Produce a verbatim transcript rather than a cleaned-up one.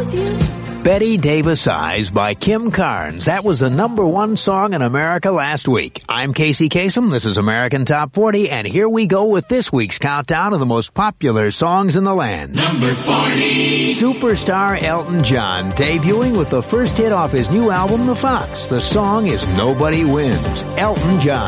please you? Betty Davis Eyes by Kim Carnes. That was the number one song in America last week. I'm Casey Kasem. This is American Top forty, and here we go with this week's countdown of the most popular songs in the land. Number forty. Superstar Elton John, debuting with the first hit off his new album, The Fox. The song is Nobody Wins. Elton John.